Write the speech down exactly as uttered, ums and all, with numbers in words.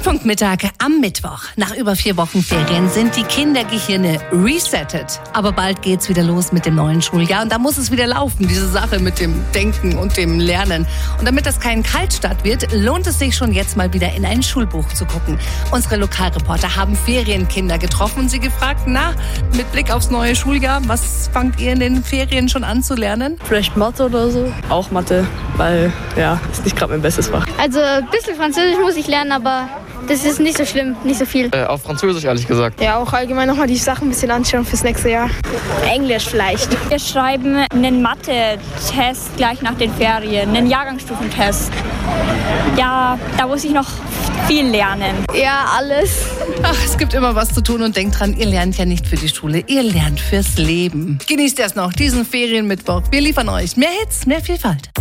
Treffpunkt Mittag am Mittwoch. Nach über vier Wochen Ferien sind die Kindergehirne resettet. Aber bald geht's wieder los mit dem neuen Schuljahr. Und da muss es wieder laufen, diese Sache mit dem Denken und dem Lernen. Und damit das kein Kaltstart wird, lohnt es sich schon jetzt mal wieder in ein Schulbuch zu gucken. Unsere Lokalreporter haben Ferienkinder getroffen und sie gefragt, na, mit Blick aufs neue Schuljahr, was fangt ihr in den Ferien schon an zu lernen? Vielleicht Mathe oder so. Auch Mathe, weil, ja, ist nicht gerade mein bestes Fach. Also ein bisschen Französisch muss ich lernen, aber das ist nicht so schlimm, nicht so viel. Äh, auf Französisch, ehrlich gesagt. Ja, auch allgemein nochmal die Sachen ein bisschen anschauen fürs nächste Jahr. Englisch vielleicht. Wir schreiben einen Mathe-Test gleich nach den Ferien, einen Jahrgangsstufentest. Ja, da muss ich noch viel lernen. Ja, alles. Ach, es gibt immer was zu tun und denkt dran, ihr lernt ja nicht für die Schule, ihr lernt fürs Leben. Genießt erst noch diesen Ferienmittwoch. Wir liefern euch mehr Hits, mehr Vielfalt.